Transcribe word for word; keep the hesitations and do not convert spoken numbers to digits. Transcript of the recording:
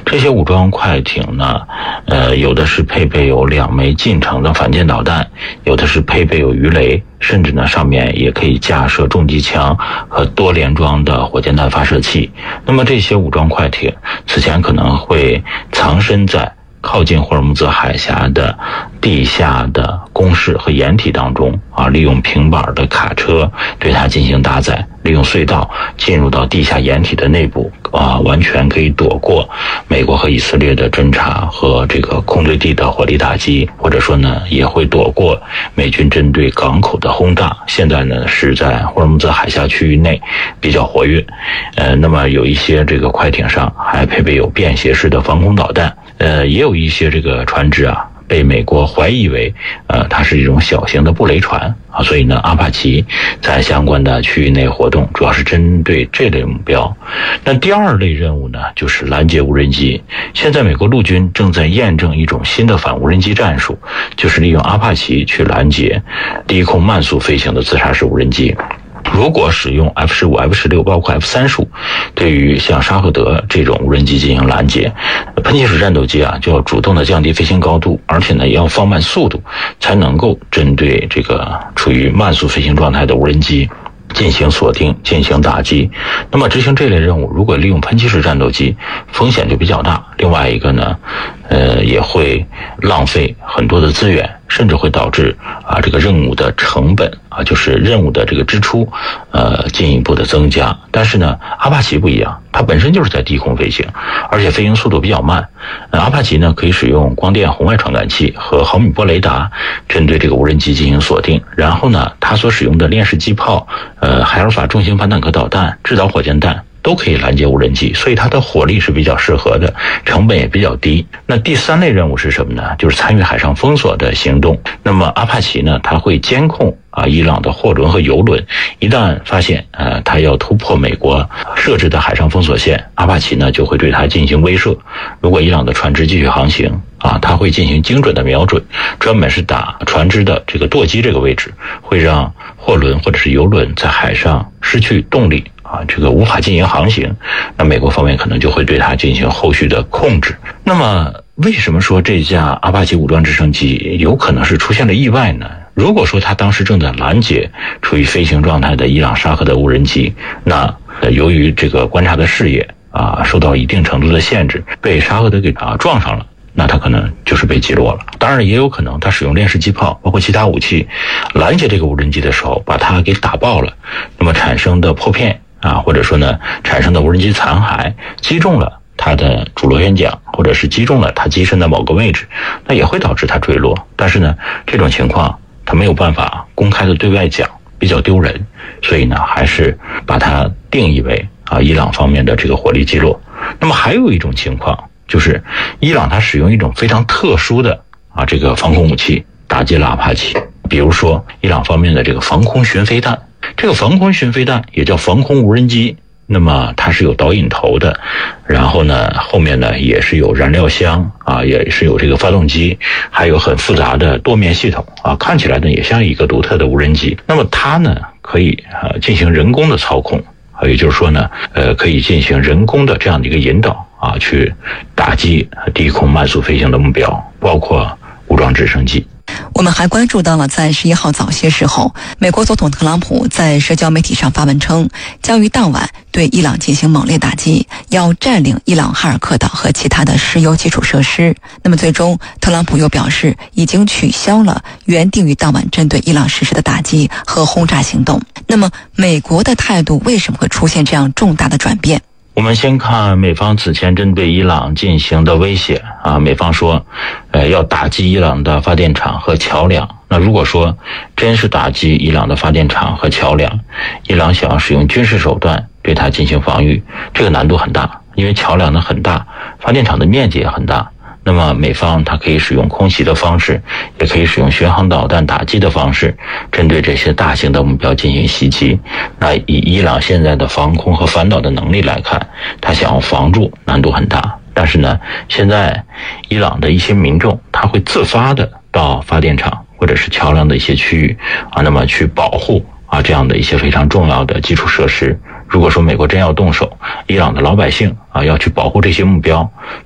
这些武装快艇呢，呃，有的是配备有两枚近程的反舰导弹，有的是配备有鱼雷，甚至呢上面也可以架设重机枪和多连装的火箭弹发射器。那么这些武装快艇此前可能会藏身在靠近霍尔木兹海峡的地下的工事和掩体当中啊，利用平板的卡车对它进行搭载，利用隧道进入到地下掩体的内部啊，完全可以躲过美国和以色列的侦察和这个空对地的火力打击，或者说呢也会躲过美军针对港口的轰炸。现在呢是在霍尔木兹海峡区域内比较活跃，呃，那么有一些这个快艇上还配备有便携式的防空导弹。呃，也有一些这个船只啊，被美国怀疑为，呃，它是一种小型的布雷船啊，所以呢，阿帕奇在相关的区域内活动，主要是针对这类目标。那第二类任务呢，就是拦截无人机。现在美国陆军正在验证一种新的反无人机战术，就是利用阿帕奇去拦截低空慢速飞行的自杀式无人机。如果使用 F 十五、F 十六 包括 F 三十五，对于像沙赫德这种无人机进行拦截，喷气式战斗机啊就要主动的降低飞行高度，而且呢也要放慢速度，才能够针对这个处于慢速飞行状态的无人机进行锁定、进行打击。那么执行这类任务，如果利用喷气式战斗机，风险就比较大。另外一个呢，呃，也会浪费很多的资源，甚至会导致啊这个任务的成本啊，就是任务的这个支出，呃，进一步的增加。但是呢，阿帕奇不一样，它本身就是在低空飞行，而且飞行速度比较慢。呃、阿帕奇呢可以使用光电红外传感器和毫米波雷达，针对这个无人机进行锁定。然后呢，它所使用的链式机炮、呃海尔法重型反坦克导弹、制导火箭弹，都可以拦截无人机，所以它的火力是比较适合的，成本也比较低。那第三类任务是什么呢？就是参与海上封锁的行动。那么阿帕奇呢，它会监控啊伊朗的货轮和油轮，一旦发现呃它要突破美国设置的海上封锁线，阿帕奇呢就会对它进行威慑。如果伊朗的船只继续航行啊，它会进行精准的瞄准，专门是打船只的这个舵机这个位置，会让货轮或者是油轮在海上失去动力啊，这个无法进行航行，那美国方面可能就会对它进行后续的控制。那么为什么说这架阿帕奇武装直升机有可能是出现了意外呢？如果说它当时正在拦截处于飞行状态的伊朗沙赫的无人机，那由于这个观察的视野啊受到一定程度的限制，被沙赫德给啊撞上了，那它可能就是被击落了。当然也有可能它使用链式机炮包括其他武器拦截这个无人机的时候把它给打爆了，那么产生的破片啊，或者说呢产生的无人机残骸击中了它的主螺旋桨，或者是击中了它机身的某个位置，那也会导致它坠落。但是呢这种情况它没有办法公开的对外讲，比较丢人，所以呢还是把它定义为啊伊朗方面的这个火力击落。那么还有一种情况，就是伊朗它使用一种非常特殊的啊这个防空武器打击了阿帕奇，比如说伊朗方面的这个防空巡飞弹。这个防空巡飞弹也叫防空无人机，那么它是有导引头的，然后呢后面呢也是有燃料箱啊，也是有这个发动机，还有很复杂的多面系统啊，看起来呢也像一个独特的无人机。那么它呢可以呃进行人工的操控，也就是说呢呃可以进行人工的这样的一个引导啊，去打击低空慢速飞行的目标，包括武装直升机。 我们还关注到了，在十一号早些时候，美国总统特朗普在社交媒体上发文称，将于当晚对伊朗进行猛烈打击，要占领伊朗哈尔克岛和其他的石油基础设施。那么最终，特朗普又表示已经取消了原定于当晚针对伊朗实施的打击和轰炸行动。那么美国的态度为什么会出现这样重大的转变？ 我们先看美方此前针对伊朗进行的威胁啊，美方说呃要打击伊朗的发电厂和桥梁。那如果说真是打击伊朗的发电厂和桥梁，伊朗想要使用军事手段对它进行防御，这个难度很大，因为桥梁呢很大，发电厂的面积也很大。那么美方它可以使用空袭的方式，也可以使用巡航导弹打击的方式，针对这些大型的目标进行袭击。那以伊朗现在的防空和反导的能力来看，它想要防住难度很大。但是呢，现在伊朗的一些民众他会自发的到发电厂或者是桥梁的一些区域啊，那么去保护啊这样的一些非常重要的基础设施。如果说美国真要动手，伊朗的老百姓啊要去保护这些目标，